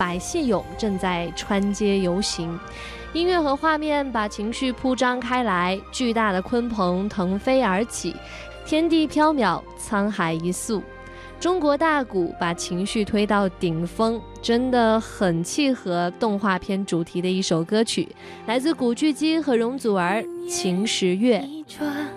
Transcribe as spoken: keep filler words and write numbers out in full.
海蟹泳正在穿街游行，音乐和画面把情绪铺张开来，巨大的鲲鹏腾飞而起，天地缥缈，沧海一粟。中国大鼓把情绪推到顶峰，真的很契合动画片主题的一首歌曲，来自古巨基和容祖儿《秦时月》。